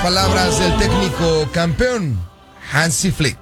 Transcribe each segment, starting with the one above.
Palabras del técnico campeón, Hansi Flick.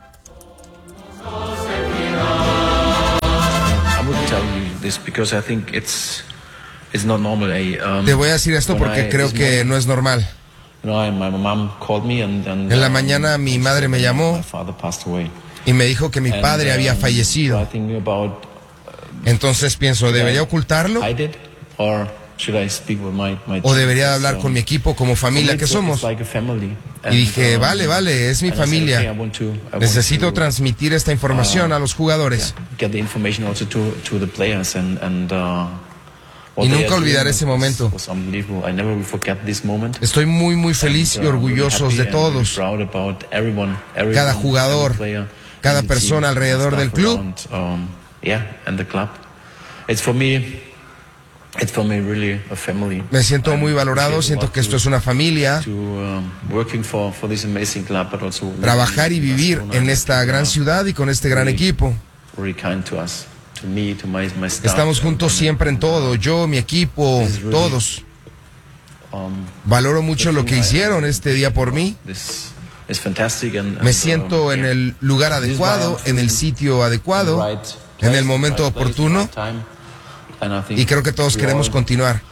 I would tell you this because I think it's not normal. Te voy a decir esto porque creo que no es normal. My mom called me and En la mañana mi madre me llamó my father passed away. y me dijo que mi padre había So I fallecido. think about Entonces pienso, ¿debería ocultarlo? I did or should I speak with my ¿O debería team? hablar So, con mi equipo como familia que it's somos? like a family. Y dije, vale, es mi and I said, familia. okay, I want to Necesito transmitir esta información a los jugadores. get the information also to the players and what Y they nunca are olvidaré doing ese momento. was unbelievable. I never will forget this moment. Estoy muy feliz y orgullosos de todos. Cada jugador, cada persona alrededor del club. And the club. It's for me really a family. Me siento muy valorado, siento que esto es una familia. Working for this amazing club, but also Trabajar y vivir en esta gran ciudad y con este gran equipo. very kind to us, to me, to my staff. Estamos juntos siempre en todo, yo, mi equipo, todos. Valoro mucho lo que hicieron este día por mí. This is fantastic Me siento en el lugar adecuado, en el sitio adecuado, en el momento oportuno, y creo que todos queremos continuar.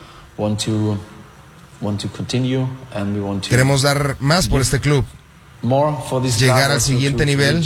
Queremos dar más por este club, llegar al siguiente nivel.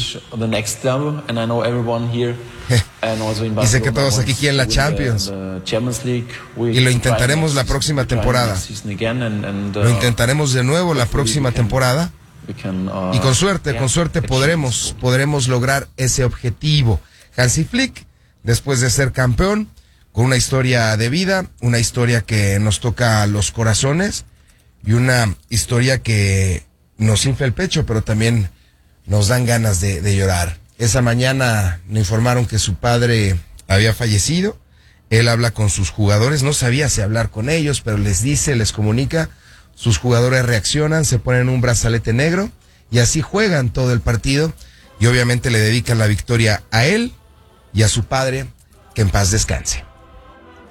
Y sé que todos aquí quieren la Champions. y lo intentaremos la próxima temporada. Lo intentaremos de nuevo la próxima temporada, y con suerte podremos lograr ese objetivo. Hansi Flick, después de ser campeón, con una historia de vida, una historia que nos toca los corazones y una historia que nos infla el pecho, pero también nos dan ganas de llorar. Esa mañana me informaron que su padre había fallecido. Él habla con sus jugadores, no sabía si hablar con ellos, pero les comunica. Sus jugadores reaccionan, se ponen un brazalete negro y así juegan todo el partido, y obviamente le dedican la victoria a él y a su padre, que en paz descanse.